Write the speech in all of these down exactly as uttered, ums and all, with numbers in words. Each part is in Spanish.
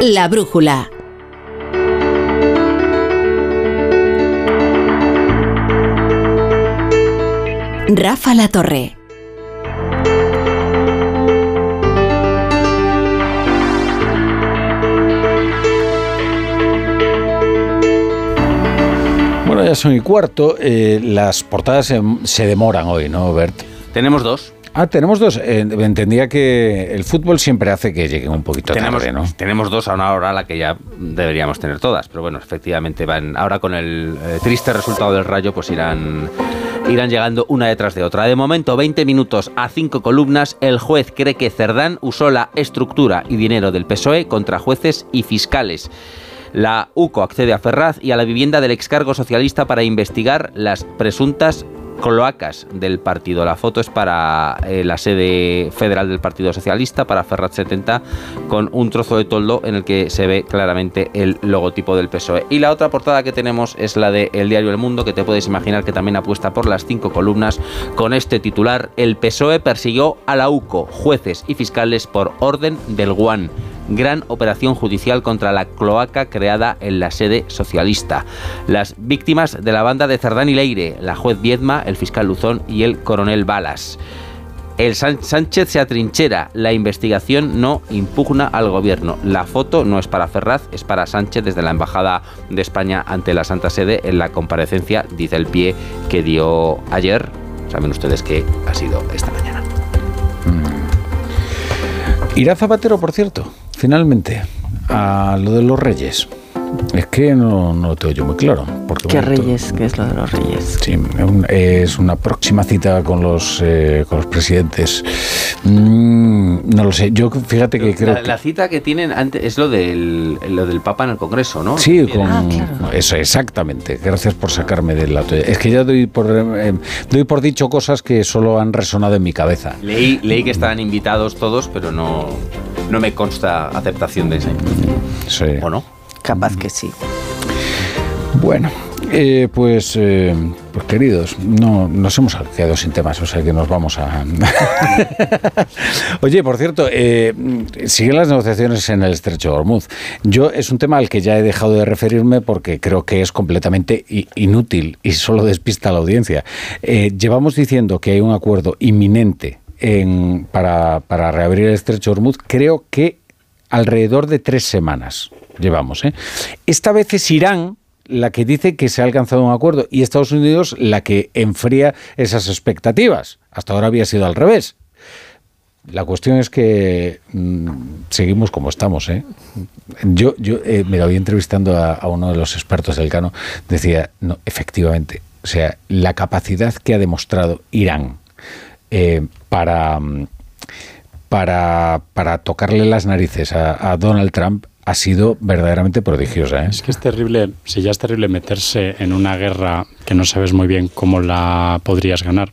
La brújula. Rafa La Torre. Bueno, ya son y cuarto. Eh, las portadas se, se demoran hoy, ¿no, Bert? Tenemos dos. Ah, tenemos dos. Eh, entendía que el fútbol siempre hace que lleguen un poquito tenemos, tarde, ¿no? Tenemos dos a una hora a la que ya deberíamos tener todas, pero bueno, efectivamente van. Ahora con el eh, triste resultado del Rayo, pues irán, irán llegando una detrás de otra. De momento, veinte minutos a cinco columnas. El juez cree que Cerdán usó la estructura y dinero del P S O E contra jueces y fiscales. La U C O accede a Ferraz y a la vivienda del excargo socialista para investigar las presuntas cloacas del partido. La foto es para eh, la sede federal del Partido Socialista, para Ferraz setenta, con un trozo de toldo en el que se ve claramente el logotipo del P S O E. Y la otra portada que tenemos es la de El Diario El Mundo, que te puedes imaginar que también apuesta por las cinco columnas, con este titular: el P S O E persiguió a la U C O, jueces y fiscales por orden del Guan. Gran operación judicial contra la cloaca creada en la sede socialista. Las víctimas de la banda de Cerdán y Leire, la juez Viedma, el fiscal Luzón y el coronel Balas. El Sánchez se atrinchera, la investigación no impugna al gobierno. La foto no es para Ferraz, es para Sánchez desde la Embajada de España ante la Santa Sede en la comparecencia, dice el pie, que dio ayer. Saben ustedes que ha sido esta mañana. ¿Irá Zapatero, por cierto, finalmente, a lo de los Reyes? Es que no, no lo tengo yo muy claro. Porque ¿Qué bueno, Reyes? ¿Qué es lo de los Reyes? Sí, es una próxima cita con los, eh, con los presidentes. Mm, no lo sé. Yo fíjate que creo la, que... la cita que tienen antes es lo del, lo del Papa en el Congreso, ¿no? Sí, con ah, claro. Eso, exactamente. Gracias por sacarme del auto. Es que ya doy por, eh, doy por dicho cosas que solo han resonado en mi cabeza. Leí, leí que estaban invitados todos, pero no, no me consta aceptación de esa invitación. Sí. ¿O no? Capaz que sí. Bueno, eh, pues, eh, pues queridos, no nos hemos quedado sin temas, o sea que nos vamos a... Oye, por cierto, eh, siguen las negociaciones en el Estrecho de Hormuz. Yo es un tema al que ya he dejado de referirme porque creo que es completamente inútil y solo despista a la audiencia. Eh, llevamos diciendo que hay un acuerdo inminente en, para, para reabrir el Estrecho de Hormuz, creo que alrededor de tres semanas llevamos, ¿eh? Esta vez es Irán la que dice que se ha alcanzado un acuerdo y Estados Unidos la que enfría esas expectativas. Hasta ahora había sido al revés. La cuestión es que mmm, seguimos como estamos, ¿eh? Yo, yo eh, me lo voy entrevistando a, a uno de los expertos del Cano, decía, no, efectivamente, o sea, la capacidad que ha demostrado Irán eh, para, para, para tocarle las narices a, a Donald Trump ha sido verdaderamente prodigiosa, ¿eh? Es que es terrible, si ya es terrible meterse en una guerra que no sabes muy bien cómo la podrías ganar,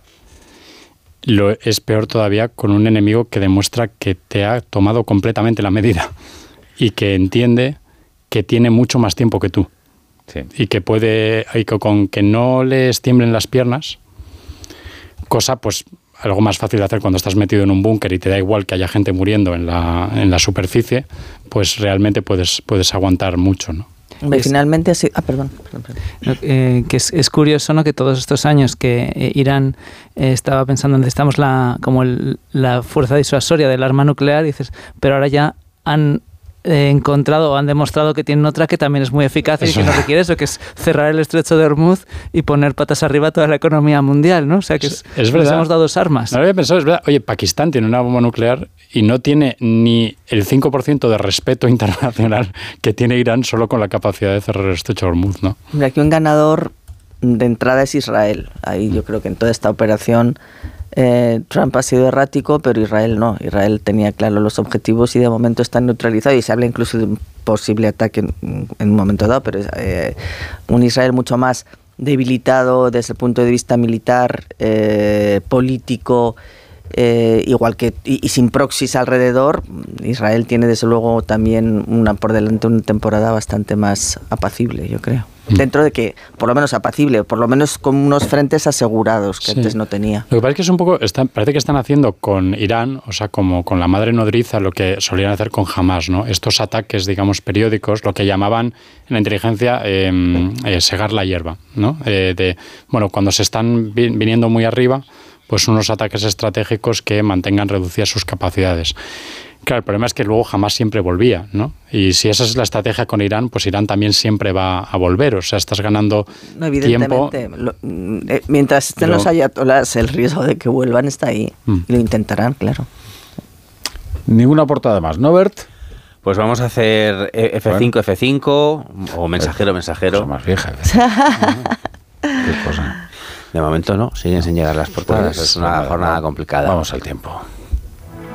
lo es peor todavía con un enemigo que demuestra que te ha tomado completamente la medida y que entiende que tiene mucho más tiempo que tú. Sí. Y que puede, y que con que no les tiemblen las piernas, cosa pues algo más fácil de hacer cuando estás metido en un búnker y te da igual que haya gente muriendo en la, en la superficie, pues realmente puedes, puedes aguantar mucho, ¿no? Es, Finalmente, sí. Ah, perdón. perdón, perdón. No, eh, que es, es curioso, ¿no?, que todos estos años que eh, Irán eh, estaba pensando, necesitamos la, como el, la fuerza disuasoria del arma nuclear, y dices, pero ahora ya han eh, encontrado o han demostrado que tienen otra que también es muy eficaz y eso, que no requiere eso, que es cerrar el estrecho de Hormuz y poner patas arriba toda la economía mundial, ¿no? O sea que es, es, es verdad. Les hemos dado dos armas. No lo había pensado, es verdad. Oye, Pakistán tiene una bomba nuclear y no tiene ni el cinco por ciento de respeto internacional que tiene Irán solo con la capacidad de cerrar el estrecho de Hormuz, ¿no? Hombre, aquí un ganador de entrada es Israel. Ahí yo creo que en toda esta operación eh, Trump ha sido errático, pero Israel no. Israel tenía claro los objetivos y de momento está neutralizado, y se habla incluso de un posible ataque en, en un momento dado, pero eh, un Israel mucho más debilitado desde el punto de vista militar, eh, político, Eh, igual que y, y sin proxies alrededor. Israel tiene desde luego también una por delante una temporada bastante más apacible, yo creo. dentro de que, por lo menos apacible, por lo menos con unos frentes asegurados que sí. antes no tenía. Lo que pasa es que es un poco, está, parece que están haciendo con Irán, o sea, como con la madre nodriza, lo que solían hacer con Hamás, ¿no? Estos ataques, digamos, periódicos, lo que llamaban en la inteligencia eh, eh, segar la hierba, ¿no? Eh, de, bueno, cuando se están vi- viniendo muy arriba, pues unos ataques estratégicos que mantengan reducidas sus capacidades. Claro, el problema es que luego jamás siempre volvía, ¿no? Y si esa es la estrategia con Irán, pues Irán también siempre va a volver. O sea, estás ganando no, evidentemente, tiempo. Lo, eh, mientras estén Pero, los ayatolás, el riesgo de que vuelvan está ahí. Mm. Y lo intentarán, claro. Ninguna portada más, ¿no, Bert? Pues vamos a hacer F cinco, F cinco o mensajero, mensajero. Cosa más vieja. Qué cosa. De momento no, siguen sin llegar las portadas. Pues, es una vale, jornada vamos, complicada. Vamos al tiempo.